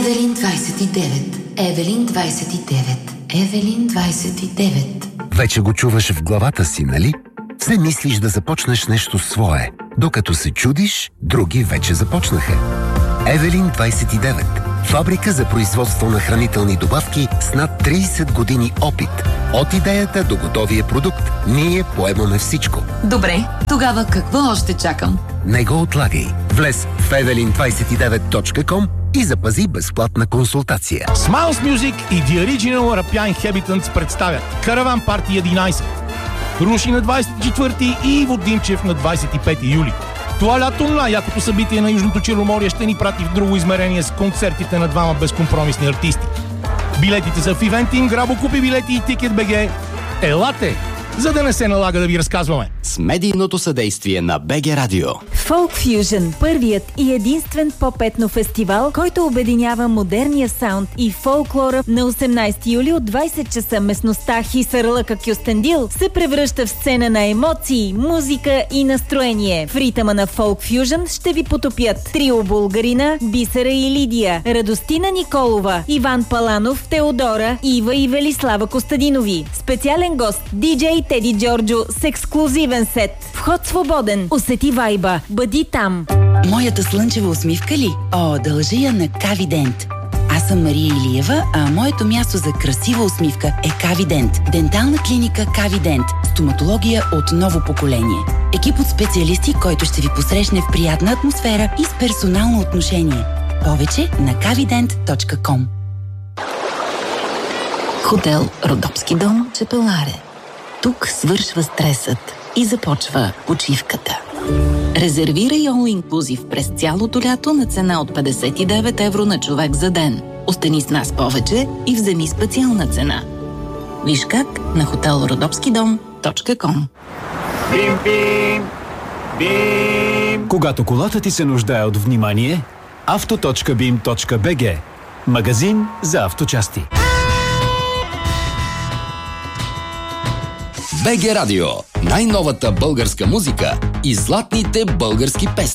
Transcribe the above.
Евелин 29. Евелин 29. Евелин 29. Вече го чуваш в главата си, нали? Все мислиш да започнеш нещо свое. Докато се чудиш, други вече започнаха. Евелин 29. Фабрика за производство на хранителни добавки с над 30 години опит. От идеята до готовия продукт, ние поемаме всичко. Добре, тогава какво още чакам? Не го отлагай. Влез в evelin29.com и запази безплатна консултация. Smiles Music и The Original Arapian Inhabitants представят Караван Парти 11. Руши на 24 и Иво Димчев на 25 юли. Това лято най-якото събитие на Южното Черноморие ще ни прати в друго измерение с концертите на двама безкомпромисни артисти. Билетите са в Ивентим, Грабо купи билети и Ticket.bg. Елате, за да не се налага да ви разказваме. С медийното съдействие на БГ Радио. Folk Fusion – първият и единствен поп-етно фестивал, който обединява модерния саунд и фолклора на 18 юли от 20 часа местността Хисарлъка Кюстендил се превръща в сцена на емоции, музика и настроение. В ритъма на Folk Fusion ще ви потопят трио Булгарина, Бисера и Лидия, Радостина Николова, Иван Паланов, Теодора, Ива и Велислава Костадинови. Специален гост диджей Теди Джорджо с ексклузивен сет. Вход свободен. Усети вайба. Бъди там. Моята слънчева усмивка ли? О, дължа я на Кавидент. Аз съм Мария Илиева, а моето място за красива усмивка е Кавидент. Дентална клиника Кавидент. Стоматология от ново поколение. Екип от специалисти, който ще ви посрещне в приятна атмосфера и с персонално отношение. Повече на kavident.com. Хотел Родопски дом, Чепеларе. Тук свършва стресът и започва почивката. Резервирай All Inclusive през цялото лято на цена от 59 евро на човек за ден. Остани с нас повече и вземи специална цена. Виж как на hotelrodopskidom.com. Бим, бим, бим. Когато колата ти се нуждае от внимание, auto.bim.bg. Магазин за авточасти. БГ Радио. Най-новата българска музика и златните български песни.